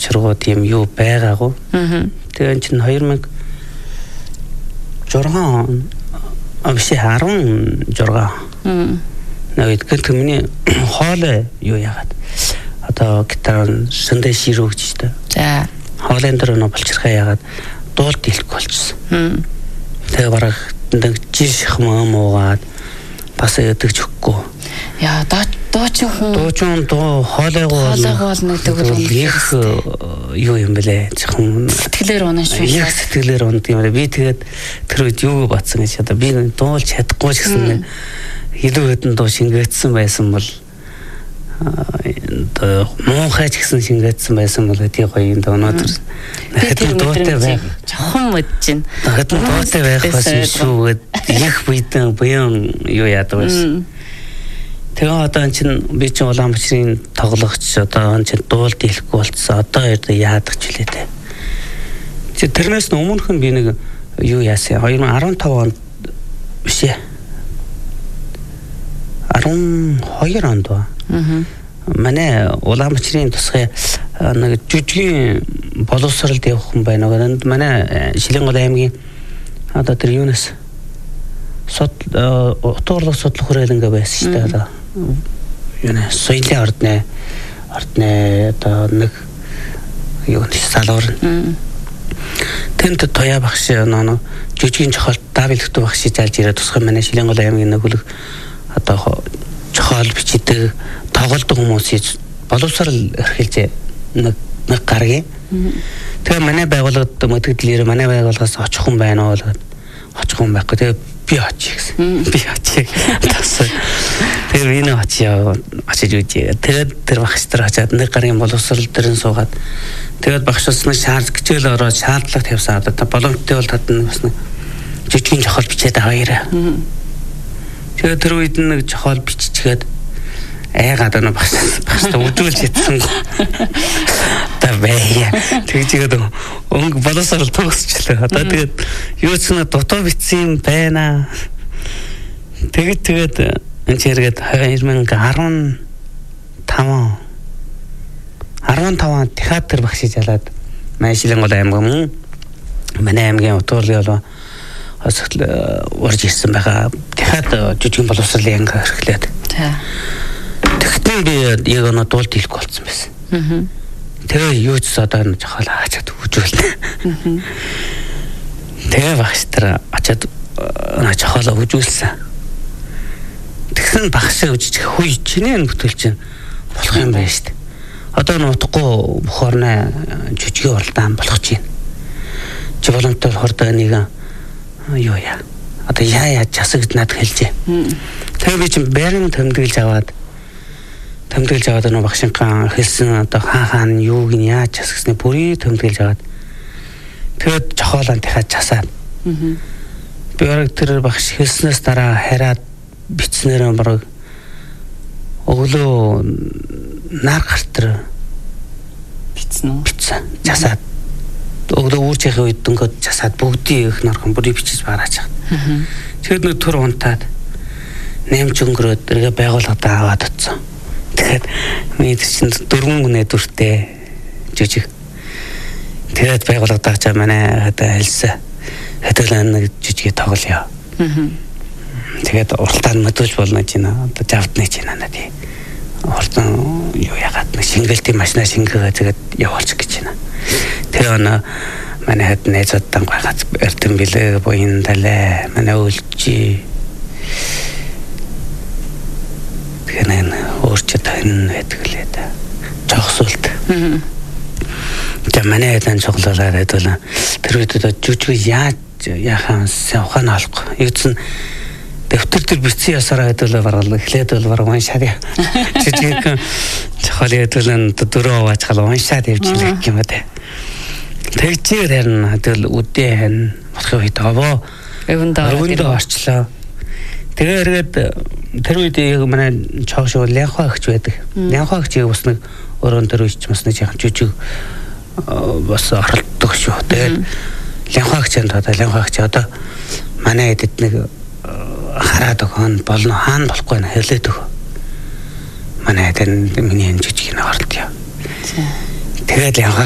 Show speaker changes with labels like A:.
A: боловсроо тийм юу байгаагүй. Тэгээд чинь 2006 биш 16 Навид гэнт миний хоолой юу яагаад одоо гитар сэндэ ширүүгч та.
B: За.
A: Хоолын дээр нөө болчихрахаа яагаад дуулт хэлэхгүй болчихсон. Тэгээ бараг нэг жишх муугаад бас ядагч өгөхгүй.
B: Яа дуучин
A: хоолойгоо
B: нэг төгөл
A: их юу юм бэлээ. Зөвхөн
B: сэтгэлээр унаа шүү.
A: Яг сэтгэлээр ундаг юм байна. Би тэгээд тэр үед юу батсан гэж одоо би дуулж чадахгүй ч гэсэн илүү хэдэн дуу шингээдсэн байсан бол муухайч гэсэн шингээдсэн байсан бол тий гоё энэ өнөөдөр хэдэн дуутай байх
B: жоохон мэдчин.
A: Хэдэн дуутай байх байсан шүү гэд их бийдэн буян юу яадаг байсан. Тэгээ одоо эн чин би чин Улаанбаатарын тоглогч одоо эн чин дуулт хэлэхгүй болцсон. Одоо яадаг ч үлээ те. Тэрнээс өмнөх нь би нэг юу яасан 2015 онд биш ээ. 12 онд ба. Манай Улаанбаатарын тусгай нэг жүжигний боловсролд явах хүн байна. Манай Шилэнгол аймгийн одоо тэр юунаас утуурлах судлах хүрээлэнгээ байсан шүү дээ одоо. Юунаас соёлын ордны одоо нэг юу салуур. Тэнд тоя багш нөө жүжигний чухал давилгтуу багш заалж ирээд тусгай манай Шилэнгол аймгийн нэг үлэг одоо чухал бичдэг тоглолдог хүмүүсийг боловсрал эрхэлж нэг гаргая. Тэгээ манай байгууллагад мэдээлэлээр манай байгууллагаас очих хүн байна уу гэдэг. Очих хүн байхгүй. Тэгээ би очих гэсэн. Би очих. Тэгээ энэ очиж үжээ. Тэгээд тэр багш нар очиад нэг гарын боловсрал дээрэн суугаад тэгээд багшаас нэг хичээл ороод шаардлага тавьсан. Одоо боломжтой бол татна бас нэг жижигэн жохол бичээд аваарай. Тэгээд тэр үед нэг жохол биччихээд айгаад өнө багштай үдүүлж ятсан. Та бая. Тэгээд өнгө боловсрал төгсчлээ. Одоо тэгээд юу ч нэ дутуу бичсэн байна. Тэгээд энэ чиргээд 2015 онд театр багш жалаад манай Шилэнгол аймгийн манай аймгийн утуурлын болоо урж ирсэн байгаа. Театр жүжигэн боловсролын анги эрхлээд. Тэгтээ би яг оноо дуулт хэлэхгүй болсон байсан. Тэгээ юу ч одоо жохол хаачаад үжүүлнэ. Тэгээ багш нар очиад жохолоо үжүүлсэн. Тэгсэн багш үжиж хүй чинээ бүтэл чинь болох юм байна шүү дээ. Одоо нутахгүй бохорны жүжигийн уралдаан болох чинь. Чи боломжтой хордоо нэг юу яа. Одоо яа жасагд над хэлжээ. Тэгээ би чинь байрны тэмдэглэж аваад нөгөө багшинхан хэлсэн одоо хаан юуг нь яаж жасгсны бүрийг тэмдэглэж аваад тэгээд жохоолан дахиад часаад. Би орог тэр багш хэлснээс дараа хараад бичснээр бараг өглөө нар гартэр бичсэн. Часаад өглөө үүрчийн үед дөнгөд часаад бүгдийн их норхон бүрийг бичиж бараач. Тэгээд нэг төр унтаад нэмж өнгөрөөд эргээ байгууллагад аваад утсан. Тэгээд миний чинь 4 гүнэ дүртэй жижиг. Тэгээд байгууллагад авчаа манай хата хэлсэн. Хэдүүлэн нэг жижиг тоглоё. Тэгээд уралдаанд мэдүүлж болно ч нэ одоо завдны ч нэ тий. Уралдаан юу ягаад нэг шингэлтийн машина шингээгээ тэгээд явуулчих гэж байна. Тэгээ манай хэд найзуудтай гайхаж эрдэм билээ буян талаа манай үлжи тэгэнэ өөрчөд энэ байдаг лээ да. Жогсуулт. Манай хэдэн цуглуулаад хэдүүлэн тэр үед жүжиг яахаа ухаан олох. Юуцэн дэвтэр дээр бичсэн ясараа хэдүүлээ баргал эхлээд бол бараг уншаад яа. Жижиг чохол хэдүүлэн дөрөв аваачхал уншаад явж ирэх юм байна. Тэгчээр харин хэдүүл үдээ хань болох үед аваа. Өвөндөө орчлоо. Тэгээ эргээд тэр үед манай чогшоо лянхаа өгч байдаг. Лянхаа өгч бас нэг өрөөнд төр үеч бас нэг жижиг бас оролддог шүү. Тэгээд лянхаа өгч одоо манай эдэд нэг хараад өгөн болно хаана болохгүй нэ хэлээд өг. Манай эдэд миний энэ жижиг нэг оролдё. Тэгээд лянхаа